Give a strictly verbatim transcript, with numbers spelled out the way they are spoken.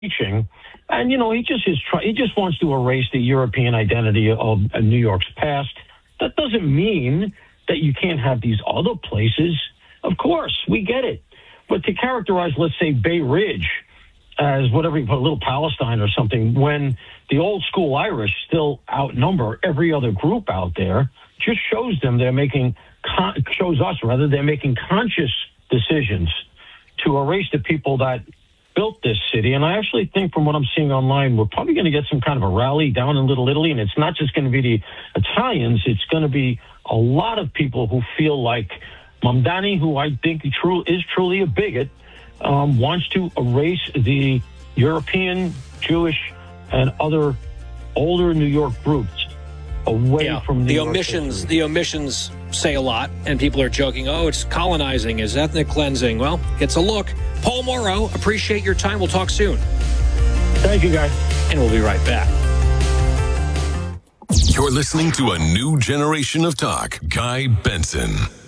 preaching. And, you know, he just is try- he just wants to erase the European identity of uh, New York's past. That doesn't mean that you can't have these other places. Of course, we get it. But to characterize, let's say, Bay Ridge as whatever you put, Little Palestine or something, when the old school Irish still outnumber every other group out there, just shows them they're making, con- shows us rather, they're making conscious decisions to erase the people that built this city. And I actually think from what I'm seeing online, we're probably going to get some kind of a rally down in Little Italy. And it's not just going to be the Italians. It's going to be a lot of people who feel like Mamdani, who I think true, is truly a bigot, um, wants to erase the European, Jewish, and other older New York groups away yeah, from New the York omissions. history. The omissions say a lot, and people are joking, oh, it's colonizing, it's ethnic cleansing. Well, it's a look. Paul Mauro, appreciate your time. We'll talk soon. Thank you, guys. And we'll be right back. You're listening to a new generation of talk. Guy Benson.